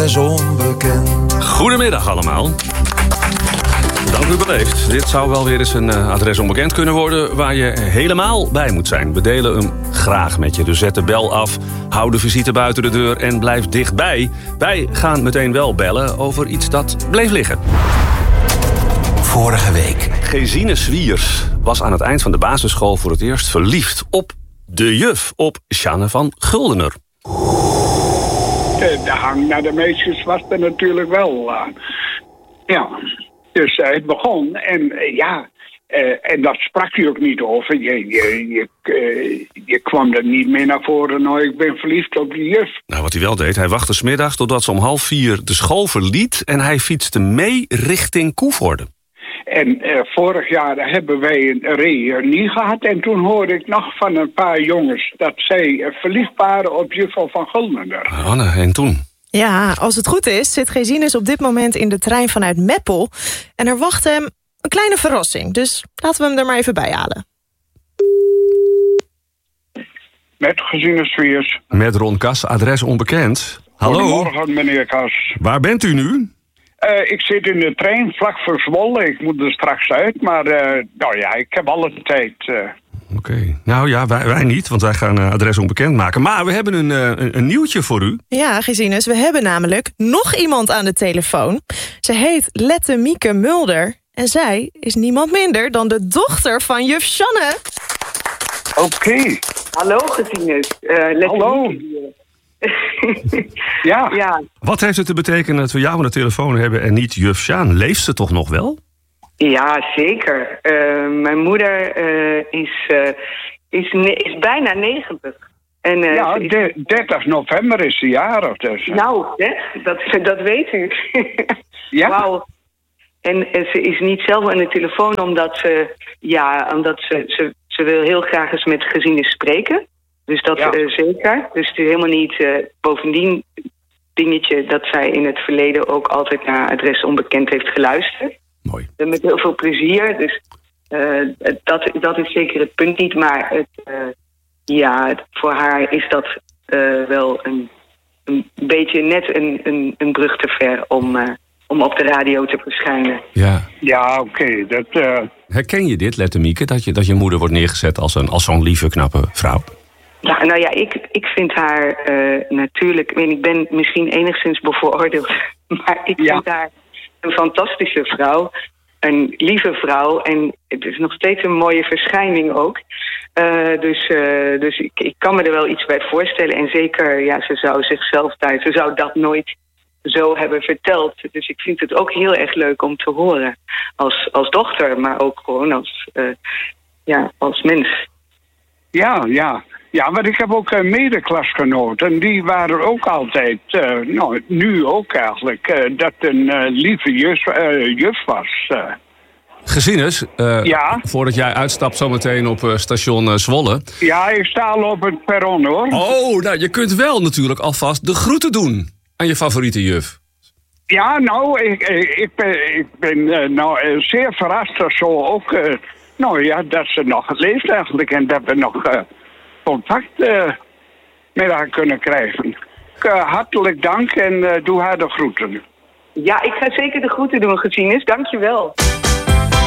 adres onbekend. Goedemiddag allemaal. Dank u beleefd. Dit zou wel weer eens een adres onbekend kunnen worden waar je helemaal bij moet zijn. We delen hem graag met je. Dus zet de bel af, hou de visite buiten de deur en blijf dichtbij. Wij gaan meteen wel bellen over iets dat bleef liggen. Vorige week. Gesine Swiers was aan het eind van de basisschool voor het eerst verliefd op de juf, op Sjanne van Guldener. De hang naar de meisjes was er natuurlijk wel. Ja, dus het begon en en dat sprak je ook niet over. Je kwam er niet meer naar voren. Nou, ik ben verliefd op die juf. Nou, wat hij wel deed, hij wachtte 's middags totdat ze om 3:30 de school verliet en hij fietste mee richting Koevoorde. En vorig jaar hebben wij een reunie gehad. En toen hoorde ik nog van een paar jongens dat zij verliefd waren op juffrouw van Guldener. Anne, en toen? Ja, als het goed is, zit Gesine op dit moment in de trein vanuit Meppel. En er wacht hem een kleine verrassing. Dus laten we hem er maar even bij halen. Met Gesine Swiers. Met Ron Kas, adres onbekend. Hallo. Goedemorgen, meneer Kas. Waar bent u nu? Ik zit in de trein vlak voor Zwolle. Ik moet er straks uit, maar ik heb alle tijd. Oké. Nou ja, wij niet, want wij gaan adres onbekend maken. Maar we hebben een nieuwtje voor u. Ja, Gesines, we hebben namelijk nog iemand aan de telefoon. Ze heet Lette Mieke Mulder. En zij is niemand minder dan de dochter van juf Sjanne. Oké. Hallo, Gesines. Hallo. Ja. Ja. Wat heeft het te betekenen dat we jou aan de telefoon hebben en niet juf Sjaan? Leeft ze toch nog wel? Ja, zeker. Mijn moeder is bijna 90. En, 30 november is ze jarig dus. Nou, dat weet u. Ja. Wauw. En ze is niet zelf aan de telefoon omdat ze wil heel graag eens met Gesine spreken. Dus dat zeker. Dus het is helemaal niet bovendien dingetje dat zij in het verleden ook altijd naar adres onbekend heeft geluisterd. Mooi. Met heel veel plezier. Dus dat is zeker het punt niet. Maar voor haar is dat wel een beetje net een brug te ver om op de radio te verschijnen. Ja. Ja, oké. Herken je dit, Lette Mieke, dat je moeder wordt neergezet als zo'n lieve, knappe vrouw? Ja, nou ja, ik vind haar natuurlijk... Ik ben misschien enigszins bevooroordeeld, maar ik vind haar een fantastische vrouw. Een lieve vrouw en het is nog steeds een mooie verschijning ook. Dus ik kan me er wel iets bij voorstellen. En zeker, ze zou zichzelf ze zou dat nooit zo hebben verteld. Dus ik vind het ook heel erg leuk om te horen. Als dochter, maar ook gewoon als mens. Ja. Ja, maar ik heb ook medeklasgenoten. En die waren ook altijd, nu ook eigenlijk, dat een lieve juf was. Gesines, voordat jij uitstapt zometeen op station Zwolle. Ja, ik sta al op het perron, hoor. Oh, nou, je kunt wel natuurlijk alvast de groeten doen aan je favoriete juf. Ja, nou, ik ben zeer verrast of zo ook. Dat ze nog leeft eigenlijk en dat we nog contact met haar kunnen krijgen. Hartelijk dank en doe haar de groeten. Ja, ik ga zeker de groeten doen, Gesines. Dank je wel.